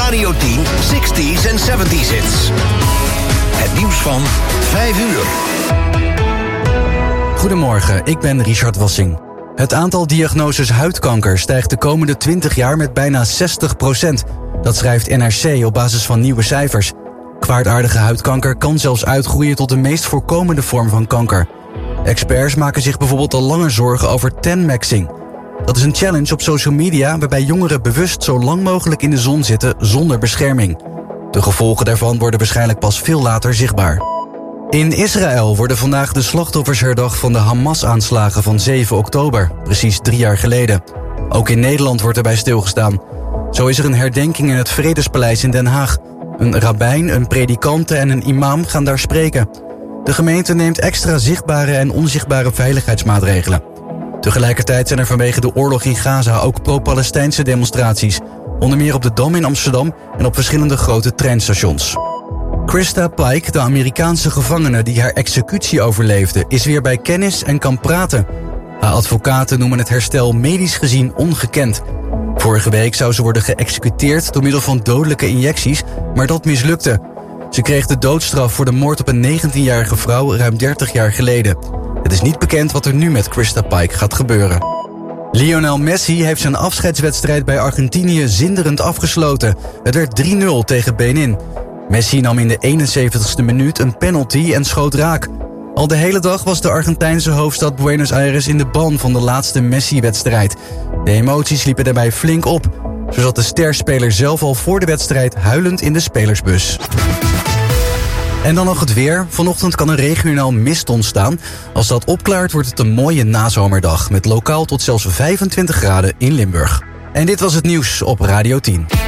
Radio 10 60s en 70s hits. Het nieuws van 5 uur. Goedemorgen, ik ben Richard Wassing. Het aantal diagnoses huidkanker stijgt de komende 20 jaar met bijna 60%. Dat schrijft NRC op basis van nieuwe cijfers. Kwaadaardige huidkanker kan zelfs uitgroeien tot de meest voorkomende vorm van kanker. Experts maken zich bijvoorbeeld al langer zorgen over tanmaxing. Dat is een challenge op social media waarbij jongeren bewust zo lang mogelijk in de zon zitten zonder bescherming. De gevolgen daarvan worden waarschijnlijk pas veel later zichtbaar. In Israël worden vandaag de slachtoffers herdacht van de Hamas-aanslagen van 7 oktober, precies 3 jaar geleden. Ook in Nederland wordt erbij stilgestaan. Zo is er een herdenking in het Vredespaleis in Den Haag. Een rabbijn, een predikante en een imam gaan daar spreken. De gemeente neemt extra zichtbare en onzichtbare veiligheidsmaatregelen. Tegelijkertijd zijn er vanwege de oorlog in Gaza ook pro-Palestijnse demonstraties. Onder meer op de Dam in Amsterdam en op verschillende grote treinstations. Krista Pike, de Amerikaanse gevangene die haar executie overleefde, is weer bij kennis en kan praten. Haar advocaten noemen het herstel medisch gezien ongekend. Vorige week zou ze worden geëxecuteerd door middel van dodelijke injecties, maar dat mislukte. Ze kreeg de doodstraf voor de moord op een 19-jarige vrouw ruim 30 jaar geleden. Het is niet bekend wat er nu met Krista Pike gaat gebeuren. Lionel Messi heeft zijn afscheidswedstrijd bij Argentinië zinderend afgesloten. Het werd 3-0 tegen Benin. Messi nam in de 71ste minuut een penalty en schoot raak. Al de hele dag was de Argentijnse hoofdstad Buenos Aires in de ban van de laatste Messi-wedstrijd. De emoties liepen daarbij flink op. Zo zat de sterspeler zelf al voor de wedstrijd huilend in de spelersbus. En dan nog het weer. Vanochtend kan er regionaal mist ontstaan. Als dat opklaart wordt het een mooie nazomerdag met lokaal tot zelfs 25 graden in Limburg. En dit was het nieuws op Radio 10.